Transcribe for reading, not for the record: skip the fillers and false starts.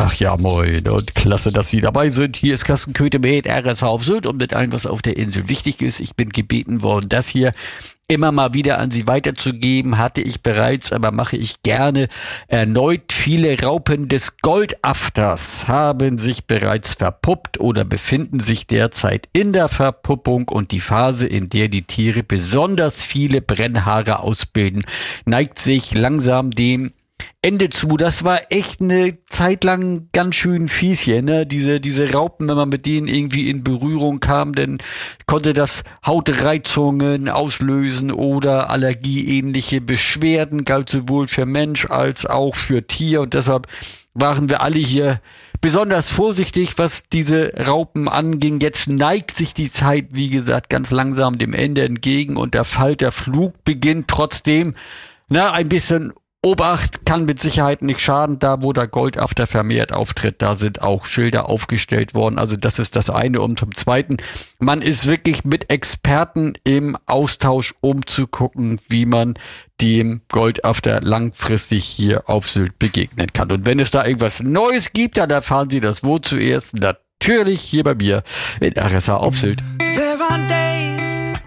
Ach ja, moin und klasse, dass Sie dabei sind. Hier ist Carsten Köthe mit RSH auf Sylt und mit allem, was auf der Insel wichtig ist. Ich bin gebeten worden, das hier immer mal wieder an Sie weiterzugeben, hatte ich bereits, aber mache ich gerne erneut. Viele Raupen des Goldafters haben sich bereits verpuppt oder befinden sich derzeit in der Verpuppung, und die Phase, in der die Tiere besonders viele Brennhaare ausbilden, neigt sich langsam dem Ende zu. Das war echt eine Zeit lang ganz schön fies hier, ne? Diese Raupen, wenn man mit denen irgendwie in Berührung kam, dann konnte das Hautreizungen auslösen oder allergieähnliche Beschwerden, galt sowohl für Mensch als auch für Tier, und deshalb waren wir alle hier besonders vorsichtig, was diese Raupen anging. Jetzt neigt sich die Zeit, wie gesagt, ganz langsam dem Ende entgegen und der Falterflug beginnt. Trotzdem, ein bisschen Obacht kann mit Sicherheit nicht schaden. Da, wo der Goldafter vermehrt auftritt, da sind auch Schilder aufgestellt worden. Also das ist das eine. Und zum Zweiten, man ist wirklich mit Experten im Austausch, um zu gucken, wie man dem Goldafter langfristig hier auf Sylt begegnen kann. Und wenn es da irgendwas Neues gibt, dann erfahren Sie das wo zuerst? Natürlich hier bei mir in RSH auf Sylt. There are days